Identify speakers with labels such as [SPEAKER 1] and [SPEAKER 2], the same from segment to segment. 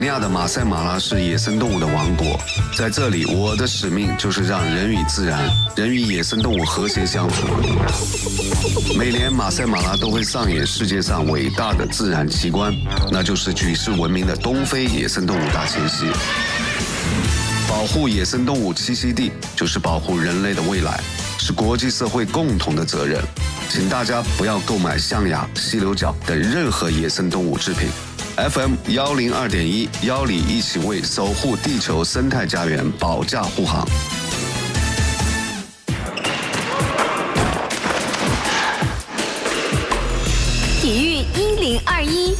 [SPEAKER 1] 尼亚的马赛马拉是野生动物的王国，在这里，我的使命就是让人与自然、人与野生动物和谐相处。每年马赛马拉都会上演世界上伟大的自然奇观，那就是举世闻名的东非野生动物大迁徙。保护野生动物栖息地，就是保护人类的未来，是国际社会共同的责任。请大家不要购买象牙、犀牛角等任何野生动物制品。FM 102.1，邀你一起为守护地球生态家园保驾护航。
[SPEAKER 2] 体育1021，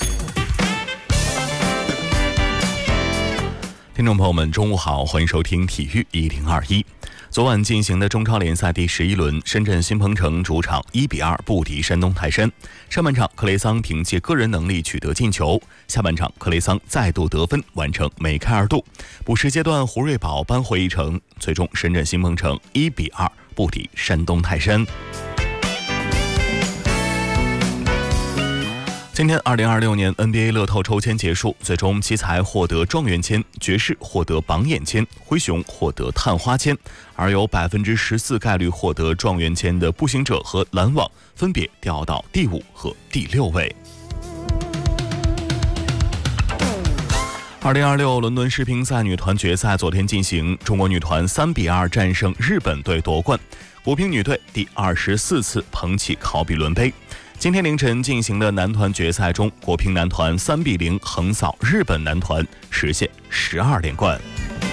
[SPEAKER 3] 听众朋友们，中午好，欢迎收听体育1021。昨晚进行的中超联赛第11轮，深圳新鹏城主场1-2不敌山东泰山。上半场克雷桑凭借个人能力取得进球，下半场克雷桑再度得分，完成梅开二度。补时阶段胡瑞宝扳回一城，最终深圳新鹏城1-2不敌山东泰山。今天2026年 NBA 乐透抽签结束，最终奇才获得状元签，爵士获得榜眼签，灰熊获得探花签，而有14%概率获得状元签的步行者和篮网分别掉到第5和第6位。2026伦敦世乒赛女团决赛昨天进行，中国女团3-2战胜日本队夺冠，国乒女队第24次捧起考比伦杯。今天凌晨进行的男团决赛中，国乒男团3-0横扫日本男团，实现12连冠。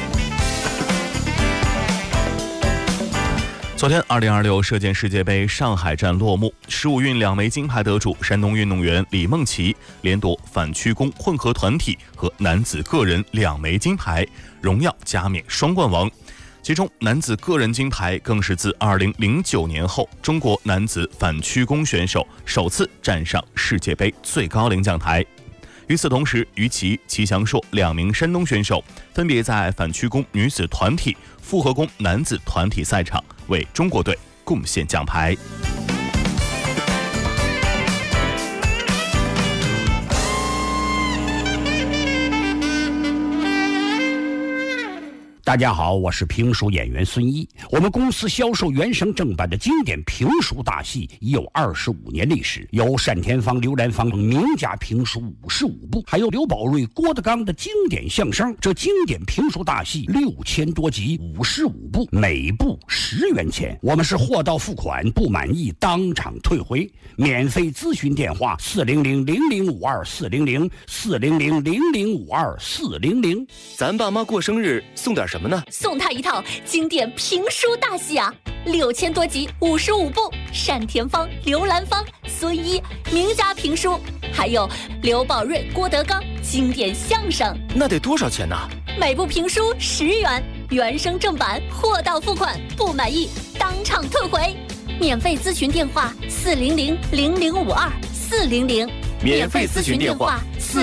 [SPEAKER 3] 昨天2026射箭世界杯上海站落幕，15运2枚金牌得主山东运动员李梦琪连夺反曲弓混合团体和男子个人2枚金牌，荣耀加冕双冠王。其中男子个人金牌更是自2009年后，中国男子反曲弓选手首次站上世界杯最高领奖台。与此同时，于琦、齐祥硕2名山东选手分别在反曲弓女子团体、复合弓男子团体赛场为中国队贡献奖牌。
[SPEAKER 4] 大家好，我是评书演员孙一。我们公司销售原声正版的经典评书大戏已有25年历史，有单田芳、刘兰芳名家评书55部，还有刘宝瑞、郭德纲的经典相声。这经典评书大戏6000多集，55部，每部10元钱。我们是货到付款，不满意当场退回。免费咨询电话400-0052-400，400-0052-400。
[SPEAKER 5] 咱爸妈过生日送点什么呢？
[SPEAKER 2] 送他一套经典评书大戏啊，6000多集，55部，单田芳、刘兰芳、孙一名家评书，还有刘宝瑞、郭德纲经典相声。
[SPEAKER 5] 那得多少钱呢？
[SPEAKER 2] 每部评书10元，原声正版，货到付款，不满意当场退回。免费咨询电话400-0052-400，
[SPEAKER 5] 免费咨询电话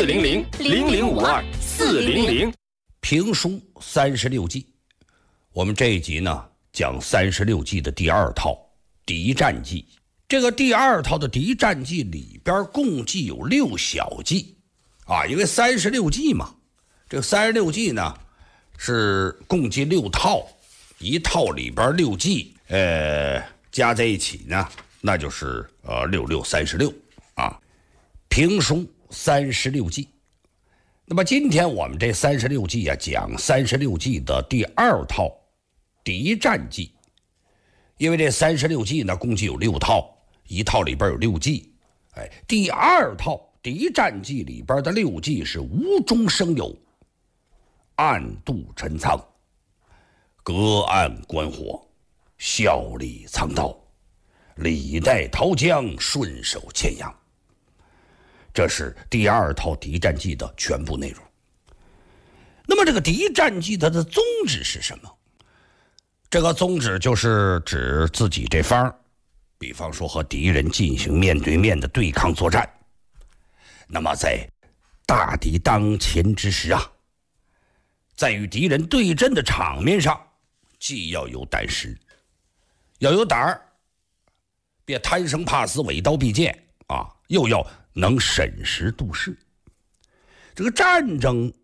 [SPEAKER 5] 400-0052-400。
[SPEAKER 4] 评书36季，我们这一集呢讲36季的第2套敌战记。这个第2套的敌战记里边共计有6小季啊，因为36季嘛，这个36季呢是共计6套，一套里边6季，加在一起呢，那就是6636啊。评书36季。那么今天我们这36季啊，讲36季的第2套敌战记。因为这36季呢共计有6套，一套里边有6季，第2套敌战记里边的6季是无中生有，暗度陈仓，隔岸观火，笑里藏刀，李代桃僵，顺手牵羊。这是第2套敌战记的全部内容。那么这个敌战记它的宗旨是什么？这个宗旨就是指自己这方，比方说和敌人进行面对面的对抗作战。那么在大敌当前之时啊，在与敌人对阵的场面上，既要有胆识，要有胆儿，别贪生怕死、伪刀必剑啊，又要能审时度势。 这个战争